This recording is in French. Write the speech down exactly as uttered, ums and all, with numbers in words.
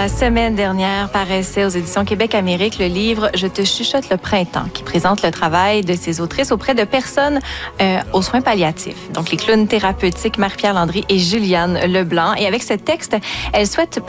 La semaine dernière paraissait aux éditions Québec-Amérique le livre « Je te chuchote le printemps » qui présente le travail de ces autrices auprès de personnes euh, aux soins palliatifs. Donc, les clowns thérapeutiques Marie-Pierre Landry et Juliane Leblanc. Et avec ce texte, elles souhaitent